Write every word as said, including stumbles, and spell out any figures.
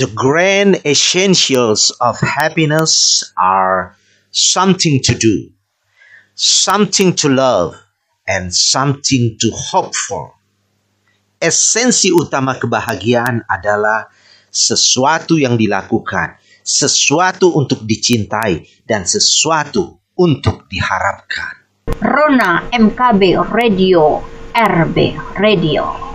The grand essentials of happiness are something to do, something to love, and something to hope for. Esensi utama kebahagiaan adalah sesuatu yang dilakukan, sesuatu untuk dicintai, dan sesuatu untuk diharapkan. Rona M K B Radio, R B Radio.